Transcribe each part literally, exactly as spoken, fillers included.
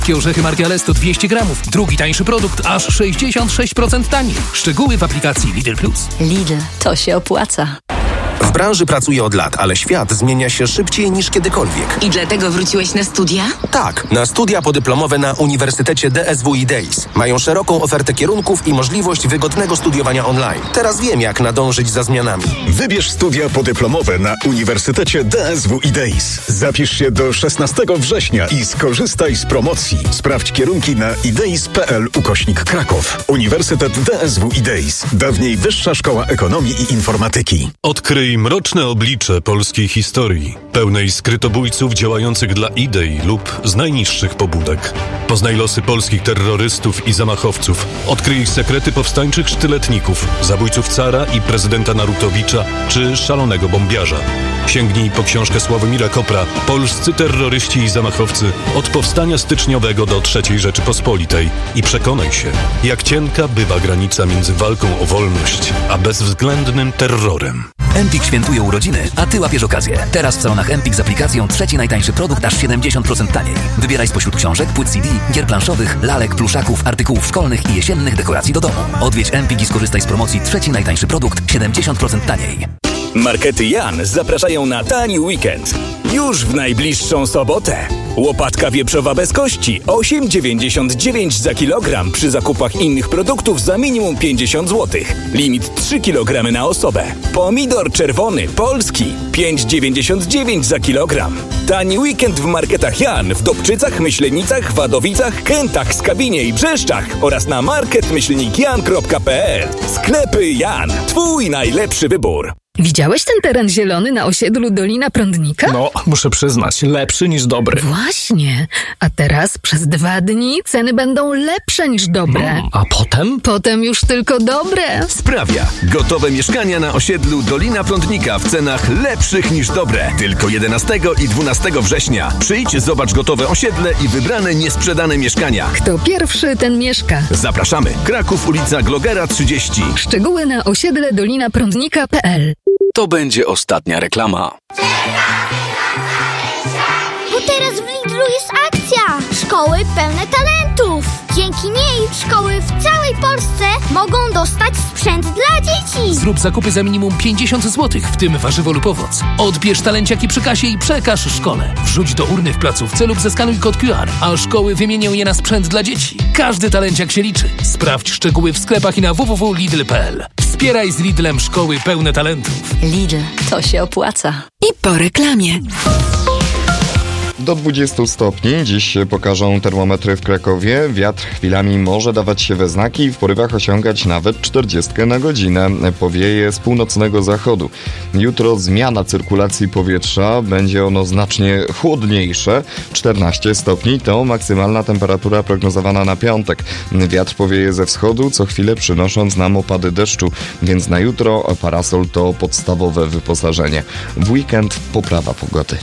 Orzechy marki Alesto dwieście gramów. Drugi tańszy produkt, aż sześćdziesiąt sześć procent taniej. Szczegóły w aplikacji Lidl Plus. Lidl, to się opłaca. W branży pracuję od lat, ale świat zmienia się szybciej niż kiedykolwiek. I dlatego wróciłeś na studia? Tak, na studia podyplomowe na Uniwersytecie D S W i Days. Mają szeroką ofertę kierunków i możliwość wygodnego studiowania online. Teraz wiem, jak nadążyć za zmianami. Wybierz studia podyplomowe na Uniwersytecie D S W i Days. Zapisz się do szesnastego września i skorzystaj z promocji. Sprawdź kierunki na ideis kropka p l ukośnik Kraków. Uniwersytet D S W i Days. Dawniej Wyższa Szkoła Ekonomii i Informatyki. Odkryj mroczne oblicze polskiej historii, pełnej skrytobójców działających dla idei lub z najniższych pobudek. Poznaj losy polskich terrorystów i zamachowców. Odkryj ich sekrety powstańczych sztyletników, zabójców cara i prezydenta Narutowicza czy szalonego bombiarza. Sięgnij po książkę Sławomira Kopra „Polscy terroryści i zamachowcy od powstania styczniowego do trzeciej Rzeczypospolitej” i przekonaj się, jak cienka bywa granica między walką o wolność a bezwzględnym terrorem. Empik świętuje urodziny, a Ty łapiesz okazję. Teraz w salonach Empik z aplikacją trzeci najtańszy produkt aż siedemdziesiąt procent taniej. Wybieraj spośród książek, płyt C D, gier planszowych, lalek, pluszaków, artykułów szkolnych i jesiennych dekoracji do domu. Odwiedź Empik i skorzystaj z promocji trzeci najtańszy produkt siedemdziesiąt procent taniej. Markety Jan zapraszają na tani weekend. Już w najbliższą sobotę. Łopatka wieprzowa bez kości osiem dziewięćdziesiąt dziewięć za kilogram przy zakupach innych produktów za minimum pięćdziesiąt złotych. Limit trzy kilogramy na osobę. Pomidor czerwony polski pięć dziewięćdziesiąt dziewięć za kilogram. Tani weekend w marketach Jan w Dobczycach, Myślenicach, Wadowicach, Kętach, Skabinie i Brzeszczach oraz na market myślnik jan kropka p l. Sklepy Jan. Twój najlepszy wybór. Widziałeś ten teren zielony na osiedlu Dolina Prądnika? No, muszę przyznać, lepszy niż dobry. Właśnie. A teraz przez dwa dni ceny będą lepsze niż dobre. No, a potem? Potem już tylko dobre. Sprawia. Gotowe mieszkania na osiedlu Dolina Prądnika w cenach lepszych niż dobre. Tylko jedenastego i dwunastego września. Przyjdź, zobacz gotowe osiedle i wybrane niesprzedane mieszkania. Kto pierwszy, ten mieszka. Zapraszamy. Kraków, ulica Glogera trzydzieści. Szczegóły na osiedle dolina prądnika kropka p l. To będzie ostatnia reklama. Bo teraz w Lidlu jest akcja! Szkoły pełne talentów! Dzięki niej szkoły w całej Polsce mogą dostać sprzęt dla dzieci! Zrób zakupy za minimum pięćdziesiąt złotych, w tym warzywo lub owoc. Odbierz talenciaki przy kasie i przekaż szkole. Wrzuć do urny w placówce lub zeskanuj kod Q R, a szkoły wymienią je na sprzęt dla dzieci. Każdy talenciak się liczy. Sprawdź szczegóły w sklepach i na w w w kropka lidl kropka p l. Wspieraj z Lidlem szkoły pełne talentów. Lidl, to się opłaca. I po reklamie. Do dwudziestu stopni dziś pokażą termometry w Krakowie. Wiatr chwilami może dawać się we znaki i w porywach osiągać nawet czterdzieści na godzinę. Powieje z północnego zachodu. Jutro zmiana cyrkulacji powietrza. Będzie ono znacznie chłodniejsze. czternaście stopni to maksymalna temperatura prognozowana na piątek. Wiatr powieje ze wschodu, co chwilę przynosząc nam opady deszczu. Więc na jutro parasol to podstawowe wyposażenie. W weekend poprawa pogody.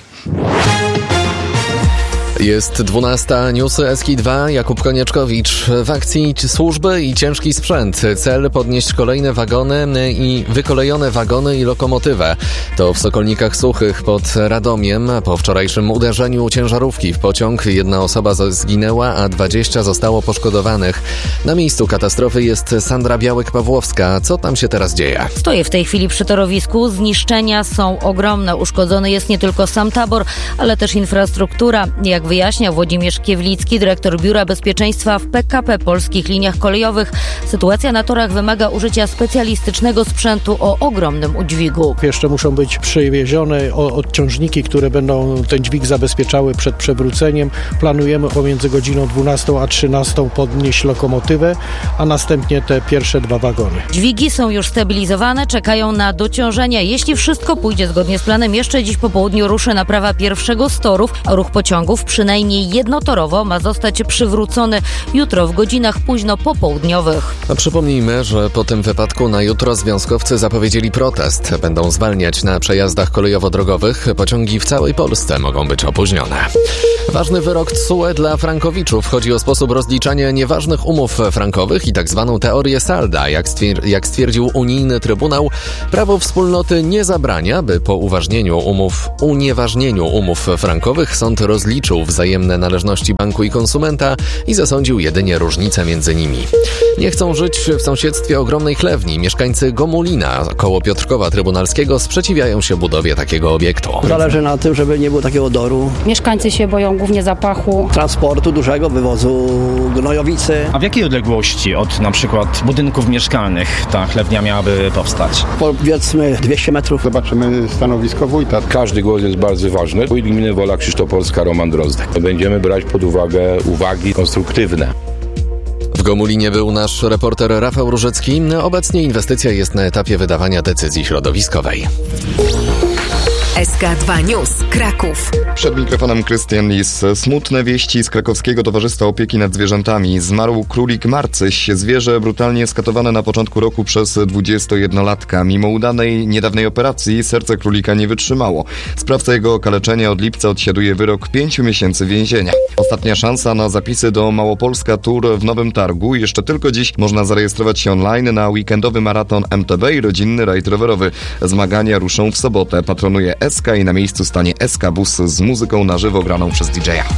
Jest dwunasta, newsy S K dwa, Jakub Konieczkowicz. W akcji służby i ciężki sprzęt. Cel podnieść kolejne wagony i wykolejone wagony i lokomotywę. To w Sokolnikach Suchych pod Radomiem. Po wczorajszym uderzeniu ciężarówki w pociąg jedna osoba zginęła, a dwadzieścia zostało poszkodowanych. Na miejscu katastrofy jest Sandra Białek-Pawłowska. Co tam się teraz dzieje? Stoję w tej chwili przy torowisku. Zniszczenia są ogromne. Uszkodzony jest nie tylko sam tabor, ale też infrastruktura. Jak wyjaśnia Włodzimierz Kiewlicki, dyrektor Biura Bezpieczeństwa w P K P Polskich Liniach Kolejowych, sytuacja na torach wymaga użycia specjalistycznego sprzętu o ogromnym udźwigu. Jeszcze muszą być przywiezione odciążniki, które będą ten dźwig zabezpieczały przed przewróceniem. Planujemy pomiędzy godziną dwunastą a trzynastą podnieść lokomotywę, a następnie te pierwsze dwa wagony. Dźwigi są już stabilizowane, czekają na dociążenia. Jeśli wszystko pójdzie zgodnie z planem, jeszcze dziś po południu ruszy naprawa pierwszego z torów, a ruch pociągów przynajmniej jednotorowo ma zostać przywrócony jutro w godzinach późno popołudniowych. A przypomnijmy, że po tym wypadku na jutro związkowcy zapowiedzieli protest. Będą zwalniać na przejazdach kolejowo-drogowych. Pociągi w całej Polsce mogą być opóźnione. Ważny wyrok T S U E dla frankowiczów. Chodzi o sposób rozliczania nieważnych umów frankowych i tak zwaną teorię salda. Jak, stwier- jak stwierdził unijny trybunał, prawo wspólnoty nie zabrania, by po uważnieniu umów, unieważnieniu umów frankowych sąd rozliczył wzajemne należności banku i konsumenta i zasądził jedynie różnicę między nimi. Nie chcą żyć w sąsiedztwie ogromnej chlewni. Mieszkańcy Gomulina koło Piotrkowa Trybunalskiego sprzeciwiają się budowie takiego obiektu. Zależy na tym, żeby nie było takiego odoru. Mieszkańcy się boją głównie zapachu. Transportu dużego, wywozu gnojowicy. A w jakiej odległości od na przykład budynków mieszkalnych ta chlewnia miałaby powstać? Powiedzmy dwieście metrów. Zobaczymy stanowisko wójta. Każdy głos jest bardzo ważny. Wójt gminy Wola Krzysztopolska Roman Drozdek. Będziemy brać pod uwagę uwagi konstruktywne. W Gomulinie był nasz reporter Rafał Różecki. Obecnie inwestycja jest na etapie wydawania decyzji środowiskowej. S K dwa News, Kraków. Przed mikrofonem Krystian Lis. Smutne wieści z Krakowskiego Towarzystwa Opieki nad Zwierzętami. Zmarł królik Marcyś, zwierzę brutalnie skatowane na początku roku przez dwudziestojednolatka. Mimo udanej niedawnej operacji serce królika nie wytrzymało. Sprawca jego okaleczenia od lipca odsiaduje wyrok pięciu miesięcy więzienia. Ostatnia szansa na zapisy do Małopolska Tour w Nowym Targu. Jeszcze tylko dziś można zarejestrować się online na weekendowy maraton M T B i rodzinny rajd rowerowy. Zmagania ruszą w sobotę. Patronuje S K i na miejscu stanie S K Bus z muzyką na żywo graną przez D J a.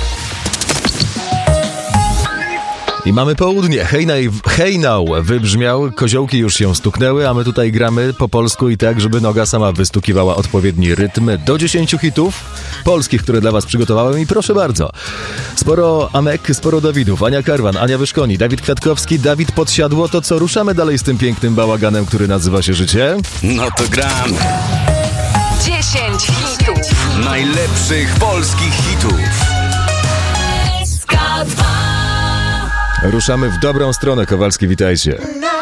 I mamy południe. Hej, naj, hej now wybrzmiał, koziołki już się stuknęły, a my tutaj gramy po polsku i tak, żeby noga sama wystukiwała odpowiedni rytm. Do dziesięciu hitów polskich, które dla was przygotowałem i proszę bardzo. Sporo Amek, sporo Dawidów, Ania Karwan, Ania Wyszkoni, Dawid Kwiatkowski, Dawid Podsiadło. To co, ruszamy dalej z tym pięknym bałaganem, który nazywa się życie? No to gramy. dziesięć hitów. Najlepszych polskich hitów. S K dwa. Ruszamy w dobrą stronę, Kowalski, witajcie.